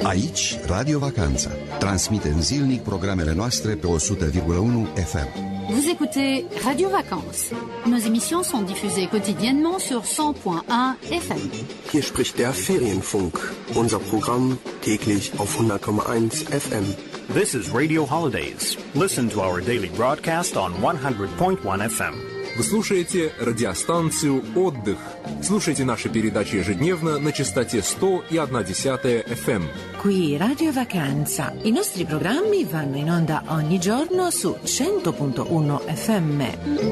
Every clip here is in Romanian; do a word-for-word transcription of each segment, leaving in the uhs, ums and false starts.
Aici, Radio Vacanța. Transmitem zilnic programele noastre pe o sută virgulă unu F M. Vous écoutez Radio Vacances. Nos émissions sont diffusées quotidiennement sur cent virgulă unu F M. Hier spricht der Ferienfunk. Unser Programm täglich auf hundert Komma eins F M. This is Radio Holidays. Listen to our daily broadcast on one hundred point one F M. Вы слушаете радиостанцию «Отдых». Слушайте наши передачи ежедневно на частоте сто и одна десятая F M. Qui Radio Vacanza. I nostri programmi vanno in onda ogni giorno su cento virgulă unu F M.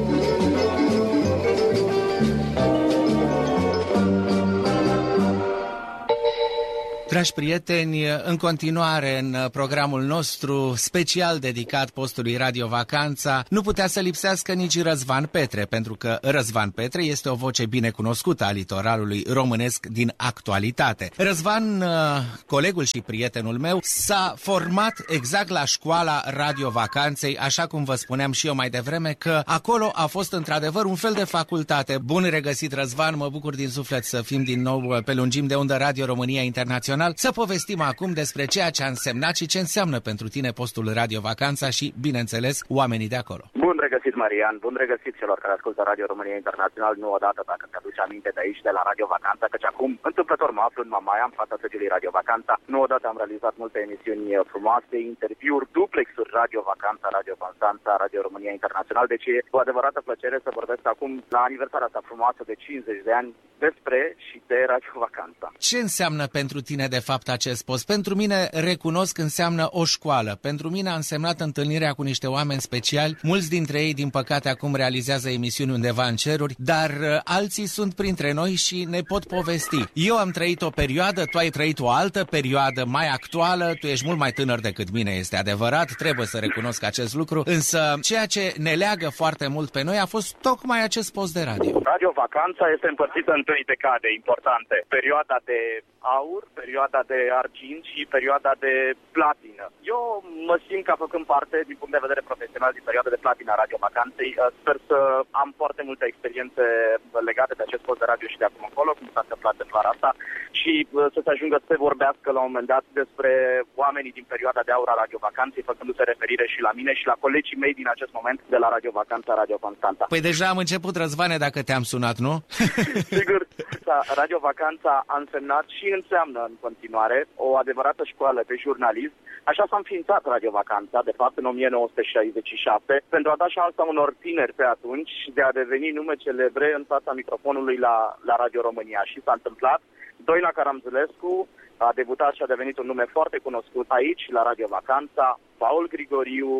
Dragi prieteni, în continuare în programul nostru special dedicat postului Radio Vacanța, nu putea să lipsească nici Răzvan Petre, pentru că Răzvan Petre este o voce bine cunoscută a litoralului românesc din actualitate. Răzvan, colegul și prietenul meu, s-a format exact la școala Radio Vacanței, așa cum vă spuneam și eu mai devreme, că acolo a fost într-adevăr un fel de facultate. Bun regăsit, Răzvan, mă bucur din suflet să fim din nou pe lungim de undă Radio România Internațional. Să povestim acum despre ceea ce a însemnat și ce înseamnă pentru tine postul Radio Vacanța și, bineînțeles, oamenii de acolo. Bun regăsit, Marian, bun regăsit celor care ascultă Radio România Internațional, nu odată, dacă te-aduci aminte de aici, de la Radio Vacanța, căci acum, întâmplător, mă aflu în Mamaia, în fața sediului Radio Vacanța. Nu odată am realizat multe emisiuni frumoase, interviuri, duplexuri Radio Vacanța, Radio Constanța, Radio România Internațional, deci e o adevărată plăcere să vorbesc acum, la aniversarea asta frumoasă de cincizeci de ani, despre și de Radio Vacanța. Ce înseamnă pentru tine, de fapt, acest post? Pentru mine, recunosc, înseamnă o școală. Pentru mine a însemnat întâlnirea cu niște oameni speciali. Mulți dintre ei, din păcate, acum realizează emisiuni undeva în ceruri, dar uh, alții sunt printre noi și ne pot povesti. Eu am trăit o perioadă, tu ai trăit o altă perioadă mai actuală, tu ești mult mai tânăr decât mine, este adevărat, trebuie să recunosc acest lucru, însă ceea ce ne leagă foarte mult pe noi a fost tocmai acest post de radio. Radio Vacanța este împărțită în trei decade importante. Perioada de aur, perioada de argint și perioada de platină. Eu mă simt ca făcând parte, din punct de vedere profesional, din perioada de platină a Radio Vacanței. Sper să am foarte multe experiențe legate de acest post de radio și de acum încolo, cum s-a întâmplat în vara asta, și să se ajungă să se vorbească la un moment dat despre oamenii din perioada de aur a Radio Vacanței, făcându-se referire și la mine și la colegii mei din acest moment de la Radio Vacanța, Radio Constanța. Păi deja am început, Răzvane, dacă te-am sunat, nu? Sigur, Radio Vacanța a însemnat și înseamnă în continuare o adevărată școală de jurnalism. Așa s-a înființat Radio Vacanța, de fapt, în o mie nouă sute șaizeci și șapte, pentru a da șansa unor tineri pe atunci de a deveni nume celebre în fața microfonului la, la Radio România. Și s-a întâmplat. Doina Caramzulescu a debutat și a devenit un nume foarte cunoscut aici, la Radio Vacanța. Paul Grigoriu,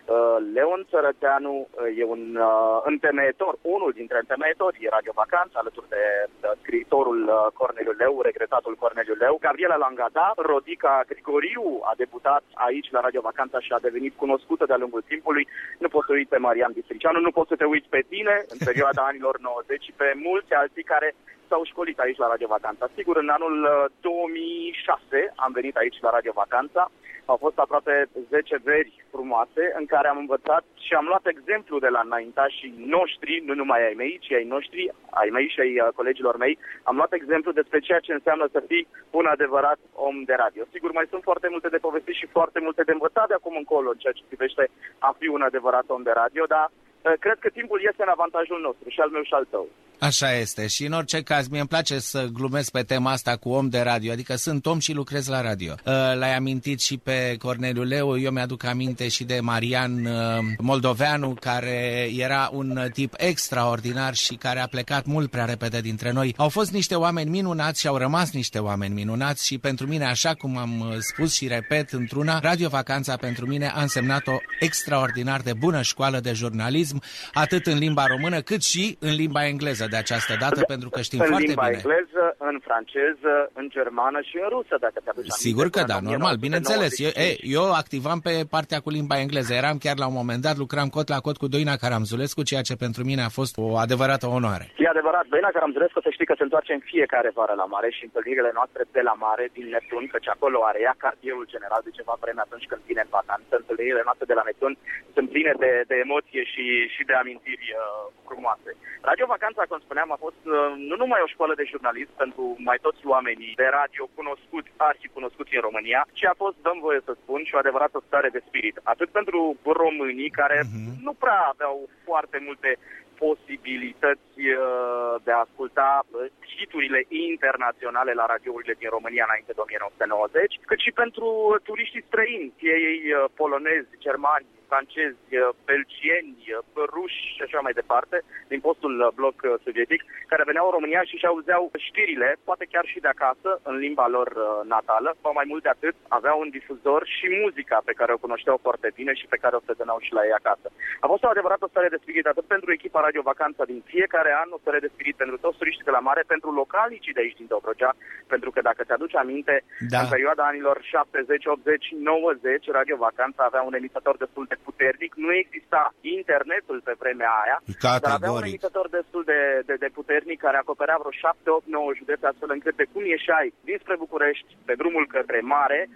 Leon Țărăteanu e un întemeietor, unul dintre întemeietori Radio Vacanța, alături de scriitorul Corneliu Leu, regretatul Corneliu Leu. Gabriela Langada, Rodica Grigoriu a debutat aici la Radio Vacanța și a devenit cunoscută de-a lungul timpului. Nu poți să uiți pe Marian Bistricianu, nu poți să te uiți pe tine în perioada anilor nouăzeci și pe mulți alții care s-au școlit aici la Radio Vacanța. Sigur, în anul două mii șase am venit aici la Radio Vacanța. Au fost aproape zece veri frumoase în care am învățat și am luat exemplu de la înaintașii noștri, nu numai ai mei, ci ai noștri, ai mei și ai colegilor mei. Am luat exemplu despre ceea ce înseamnă să fii un adevărat om de radio. Sigur, mai sunt foarte multe de povestit și foarte multe de învățat de acum încolo în ceea ce privește a fi un adevărat om de radio, dar cred că timpul este în avantajul nostru, și al meu și al tău. Așa este. Și în orice caz, mie îmi place să glumesc pe tema asta cu om de radio, adică sunt om și lucrez la radio. L-ai amintit și pe Corneliu Leu, eu mi-aduc aminte și de Marian Moldoveanu, care era un tip extraordinar și care a plecat mult prea repede dintre noi. Au fost niște oameni minunați și au rămas niște oameni minunați și pentru mine, așa cum am spus și repet într-una, Radio Vacanța pentru mine a însemnat o extraordinar de bună școală de jurnalism, atât în limba română cât și în limba engleză de această dată, pentru că știm în foarte bine. În limba engleză, în franceză, în germană și în rusă, dacă te aduci aminte. Sigur că da, normal, bineînțeles. Eu, e, eu activam pe partea cu limba engleză. Eram chiar la un moment dat, lucram cot la cot cu Doina Caramzulescu, ceea ce pentru mine a fost o adevărată onoare. E adevărat, Doina Caramzulescu, să știi că se întoarce în fiecare vară la mare și întâlnirile noastre de la mare, din Neptun, căci acolo are ea cartierul general de ceva vreme atunci când vine în vacanță. Întâlnirile noastre de la Neptun sunt pline de, de emoție și, și de amintiri uh, frumoase. Radio Vacanța, cum spuneam, a fost uh, nu numai o școală de jurnalism pentru pentru mai toți oamenii de radio cunoscuți, arhicunoscuți în România, ci a fost, dăm voie să spun, și o adevărată stare de spirit. Atât pentru românii care uh-huh. nu prea aveau foarte multe posibilități de a asculta hiturile internaționale la radiourile din România înainte de o mie nouă sute nouăzeci, cât și pentru turiștii străini, fie ei polonezi, germani, francezi, belgieni, ruși și așa mai departe, din fostul bloc sovietic, care veneau în România și își auzeau știrile, poate chiar și de acasă, în limba lor natală, sau mai mult de atât, aveau un difuzor și muzica pe care o cunoșteau foarte bine și pe care o stăteneau și la ei acasă. A fost o adevărată stare de spirit, atât pentru echipa Radio Vacanța din fiecare an, o stare de spirit pentru toți turiștii de la mare, pentru localnicii de aici din Dobrogea, pentru că dacă ți-aduci aminte, da. În perioada anilor șaptezeci, optzeci, nouăzeci, Radio Vacanța avea un emisator destul de puternic, nu exista internetul pe vremea aia, Categoric. Dar avea un emisator destul de, de, de puternic care acoperea vreo șapte, opt, nouă județe, astfel încât de cum ieșai dinspre București pe drumul către mare,